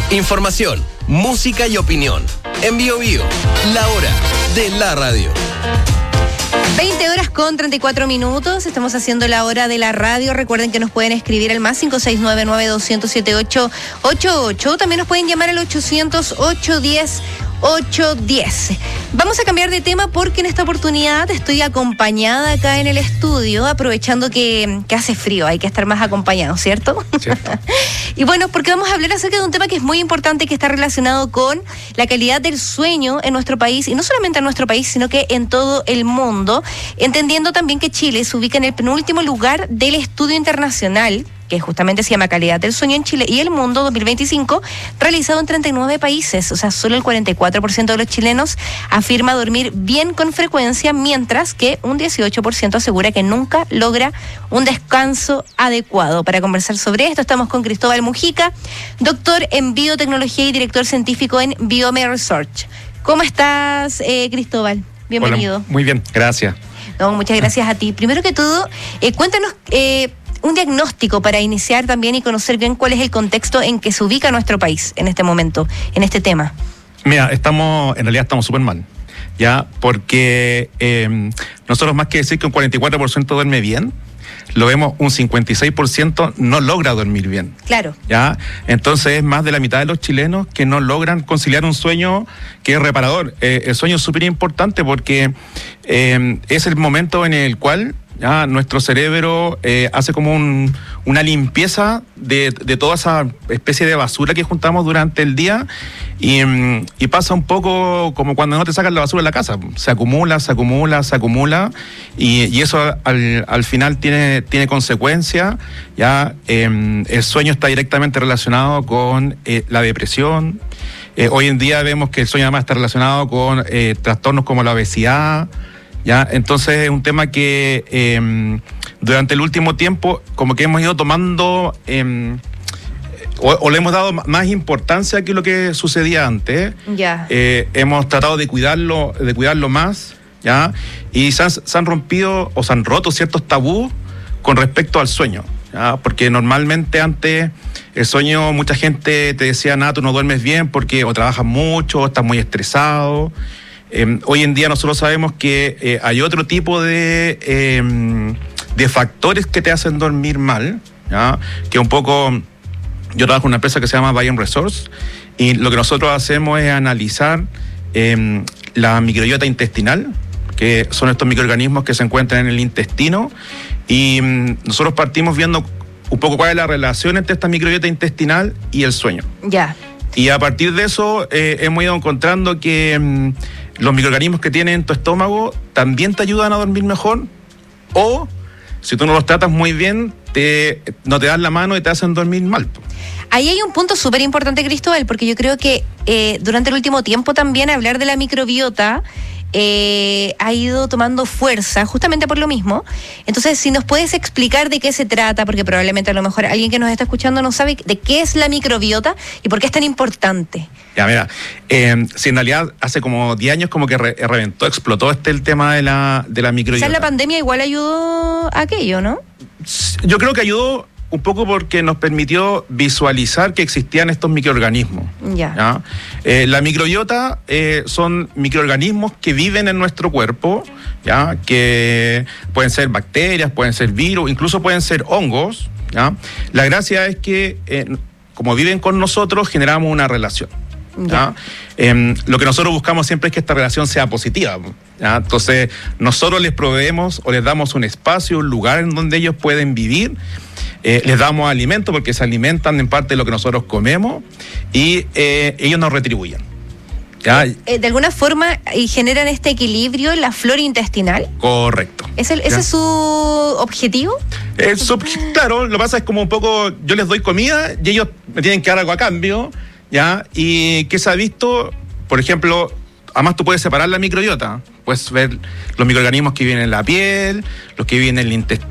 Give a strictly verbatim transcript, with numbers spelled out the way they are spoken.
Información, música y opinión. En Bio Bio, la hora de la radio. veinte horas con treinta y cuatro minutos, estamos haciendo la hora de la radio. Recuerden que nos pueden escribir al más cinco seis nueve nueve dos cero cero siete ocho ocho ocho. También nos pueden llamar al ochocientos ocho uno cero ocho uno cero. Vamos a cambiar de tema porque en esta oportunidad estoy acompañada acá en el estudio, aprovechando que, que hace frío, hay que estar más acompañado, ¿cierto? Cierto. Y bueno, porque vamos a hablar acerca de un tema que es muy importante, que está relacionado con la calidad del sueño en nuestro país, y no solamente en nuestro país, sino que en todo el mundo, entendiendo también que Chile se ubica en el penúltimo lugar del estudio internacional, que justamente se llama Calidad del Sueño en Chile y el Mundo dos mil veinticinco, realizado en treinta y nueve países. O sea, solo el cuarenta y cuatro por ciento de los chilenos afirma dormir bien con frecuencia, mientras que un dieciocho por ciento asegura que nunca logra un descanso adecuado. Para conversar sobre esto estamos con Cristóbal Mujica, doctor en biotecnología y director científico en Biome Research. ¿Cómo estás, eh, Cristóbal? Bienvenido. Hola, muy bien, gracias. No, muchas gracias a ti. Primero que todo, eh, cuéntanos eh, un diagnóstico para iniciar también y conocer bien cuál es el contexto en que se ubica nuestro país en este momento, en este tema. Mira, estamos, en realidad estamos súper mal, ¿ya? Porque eh, nosotros, más que decir que un cuarenta y cuatro por ciento duerme bien, lo vemos un cincuenta y seis por ciento no logra dormir bien. Claro. ¿Ya? Entonces es más de la mitad de los chilenos que no logran conciliar un sueño que es reparador. Eh, el sueño es súper importante porque eh, es el momento en el cual ya nuestro cerebro eh, hace como un, una limpieza de, de toda esa especie de basura que juntamos durante el día y, y pasa un poco como cuando no te sacan la basura de la casa. Se acumula, se acumula, se acumula y, y eso al, al final tiene, tiene consecuencias. Ya eh, el sueño está directamente relacionado con eh, la depresión. Eh, hoy en día vemos que el sueño además está relacionado con eh, trastornos como la obesidad. ¿Ya? Entonces es un tema que eh, durante el último tiempo como que hemos ido tomando eh, o, o le hemos dado más importancia que lo que sucedía antes. Ya. Eh, hemos tratado de cuidarlo, de cuidarlo más, ¿ya? Y se han, se han rompido o se han roto ciertos tabús con respecto al sueño, ¿ya? Porque normalmente antes el sueño, mucha gente te decía, nada, tú no duermes bien porque o trabajas mucho o estás muy estresado. Eh, hoy en día nosotros sabemos que eh, hay otro tipo de, eh, de factores que te hacen dormir mal, ¿ya? Que un poco, yo trabajo en una empresa que se llama Biome Research y lo que nosotros hacemos es analizar eh, la microbiota intestinal, que son estos microorganismos que se encuentran en el intestino, y mm, nosotros partimos viendo un poco cuál es la relación entre esta microbiota intestinal y el sueño. Ya. Y a partir de eso eh, hemos ido encontrando que mm, los microorganismos que tienen en tu estómago también te ayudan a dormir mejor, o si tú no los tratas muy bien, te, no te dan la mano y te hacen dormir mal. Ahí hay un punto súper importante, Cristóbal, porque yo creo que eh, durante el último tiempo también hablar de la microbiota Eh, ha ido tomando fuerza justamente por lo mismo. Entonces, si nos puedes explicar de qué se trata, porque probablemente a lo mejor alguien que nos está escuchando no sabe de qué es la microbiota y por qué es tan importante. Ya, mira, eh, si en realidad hace como diez años como que re, reventó, explotó este el tema de la, de la microbiota. Quizás la pandemia igual ayudó a aquello, ¿no? Yo creo que ayudó un poco porque nos permitió visualizar que existían estos microorganismos. Ya. ¿Ya? Eh, la microbiota eh, son microorganismos que viven en nuestro cuerpo, ¿ya? Que pueden ser bacterias, pueden ser virus, incluso pueden ser hongos, ¿ya? La gracia es que, eh, como viven con nosotros, generamos una relación. ¿Ya? Eh, lo que nosotros buscamos siempre es que esta relación sea positiva, ¿ya? Entonces, nosotros les proveemos o les damos un espacio, un lugar en donde ellos pueden vivir. Eh, les damos alimento porque se alimentan en parte de lo que nosotros comemos y eh, ellos nos retribuyen. ¿Ya? Eh, de alguna forma y generan este equilibrio en la flora intestinal. Correcto. ¿Es el, ¿Ese es su objetivo? Eh, su, claro, lo que pasa es como un poco, yo les doy comida y ellos me tienen que dar algo a cambio, ¿ya? Y ¿qué se ha visto? Por ejemplo, además tú puedes separar la microbiota, puedes ver los microorganismos que viven en la piel, los que viven en el intestino,